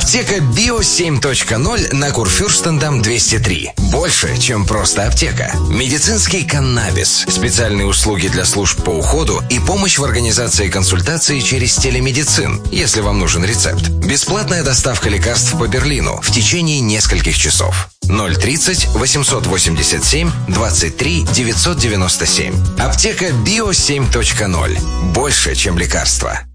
Аптека Био 7.0 на Курфюрстендам 203. Больше, чем просто аптека. Медицинский каннабис, специальные услуги для служб по уходу и помощь в организации консультации через телемедицин, если вам нужен рецепт. Бесплатная доставка лекарств по Берлину в течение нескольких часов. 030 887 23 997. Аптека Био 7.0. Больше, чем лекарства.